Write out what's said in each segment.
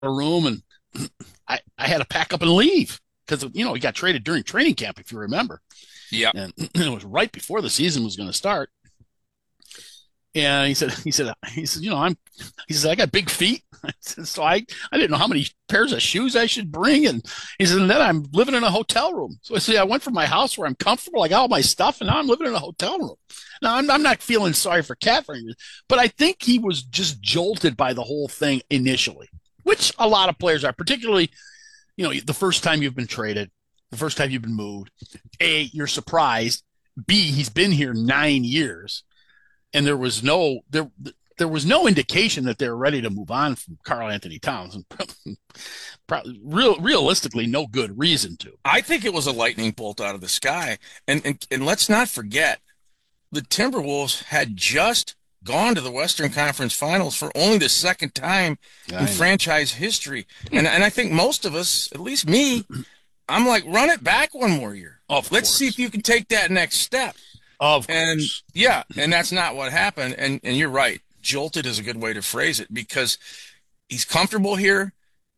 room, and I had to pack up and leave because he got traded during training camp, if you remember, Yeah. and it was right before the season was going to start. And he said, I got big feet. So I didn't know how many pairs of shoes I should bring. And he said, and then I'm living in a hotel room. So I said, I went from my house where I'm comfortable. I got all my stuff, and now I'm living in a hotel room. Now I'm not feeling sorry for Cat for anything, but I think he was just jolted by the whole thing initially, which a lot of players are, particularly, the first time you've been traded, the first time you've been moved. A, you're surprised. B, he's been here 9 years. And there was no indication that they were ready to move on from Karl-Anthony Towns, and realistically, no good reason to. I think it was a lightning bolt out of the sky. And let's not forget, the Timberwolves had just gone to the Western Conference Finals for only the second time in franchise history. And I think most of us, at least me, I'm like, run it back one more year. Let's see if you can take that next step. And yeah, and that's not what happened. And you're right. Jolted is a good way to phrase it, because he's comfortable here.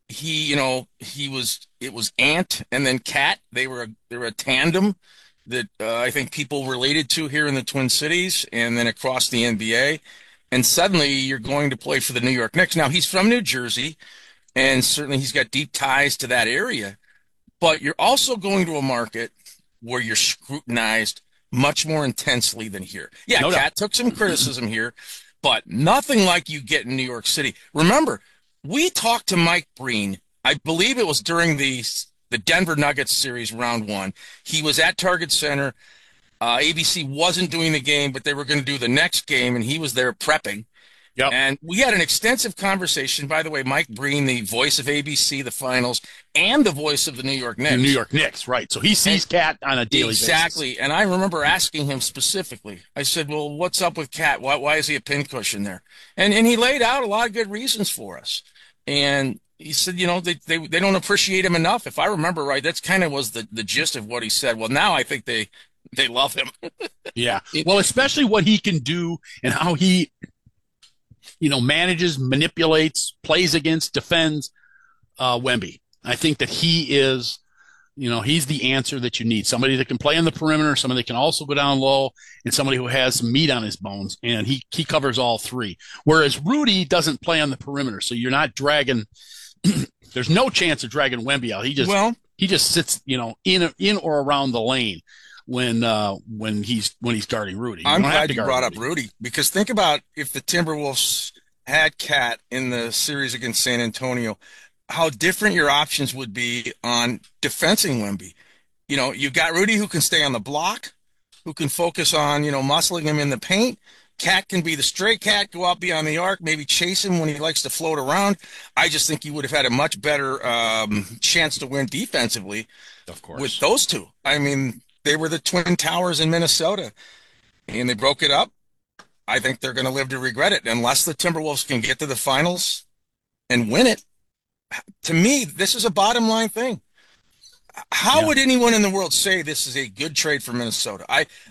It was Ant and then Cat. They were a tandem that I think people related to here in the Twin Cities and then across the NBA. And suddenly you're going to play for the New York Knicks. Now, he's from New Jersey, and certainly he's got deep ties to that area. But you're also going to a market where you're scrutinized much more intensely than here. Yeah, no Cat took some criticism here, but nothing like you get in New York City. Remember, we talked to Mike Breen. I believe it was during the Denver Nuggets series, round one. He was at Target Center. ABC wasn't doing the game, but they were going to do the next game, and he was there prepping. Yep. And we had an extensive conversation. By the way, Mike Breen, the voice of ABC, the finals, and the voice of the New York Knicks. The New York Knicks, right. So he sees Cat on a daily basis. Exactly. And I remember asking him specifically. I said, well, what's up with Cat? Why is he a pincushion there? And he laid out a lot of good reasons for us. And he said, they don't appreciate him enough. If I remember right, that's kind of was the gist of what he said. Well, now I think they love him. Yeah. Well, especially what he can do and how he manages, manipulates, plays against, defends Wemby. I think that he is, he's the answer that you need. Somebody that can play on the perimeter, somebody that can also go down low, and somebody who has some meat on his bones. And he covers all three. Whereas Rudy doesn't play on the perimeter, so you're not dragging. There's no chance of dragging Wemby out. He just sits, in or around the lane when he's guarding Rudy. I'm glad you brought up Rudy, because think about if the Timberwolves had Cat in the series against San Antonio, how different your options would be on defending Wemby. You've got Rudy who can stay on the block, who can focus on, muscling him in the paint. Cat can be the straight Cat, go out beyond the arc, maybe chase him when he likes to float around. I just think you would have had a much better chance to win defensively, of course, with those two. I mean, they were the Twin Towers in Minnesota, and they broke it up. I think they're going to live to regret it unless the Timberwolves can get to the finals and win it. To me, this is a bottom line thing. How would anyone in the world say this is a good trade for Minnesota?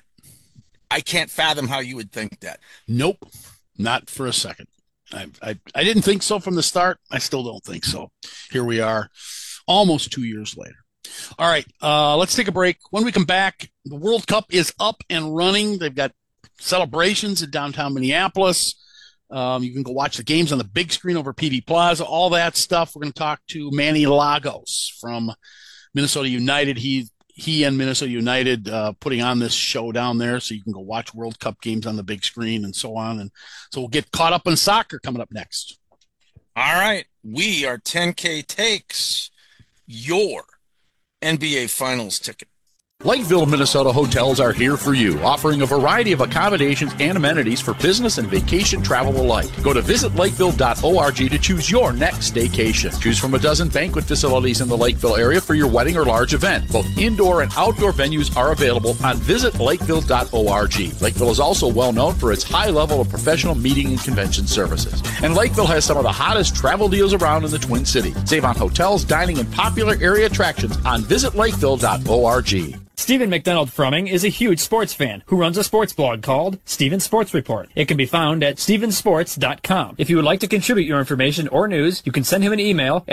I can't fathom how you would think that. Nope, not for a second. I didn't think so from the start. I still don't think so. Here we are, almost 2 years later. All right, let's take a break. When we come back, the World Cup is up and running. They've got celebrations in downtown Minneapolis. You can go watch the games on the big screen over PV Plaza, all that stuff. We're going to talk to Manny Lagos from Minnesota United. He and Minnesota United putting on this show down there, so you can go watch World Cup games on the big screen and so on. And so we'll get caught up in soccer coming up next. All right, we are 10K Takes, your NBA Finals ticket. Lakeville, Minnesota hotels are here for you, offering a variety of accommodations and amenities for business and vacation travel alike. Go to visitlakeville.org to choose your next staycation. Choose from a dozen banquet facilities in the Lakeville area for your wedding or large event. Both indoor and outdoor venues are available on visitlakeville.org. Lakeville is also well known for its high level of professional meeting and convention services. And Lakeville has some of the hottest travel deals around in the Twin Cities. Save on hotels, dining, and popular area attractions on visitlakeville.org. Stephen McDonald Frumming is a huge sports fan who runs a sports blog called Stephen's Sports Report. It can be found at stephensports.com. If you would like to contribute your information or news, you can send him an email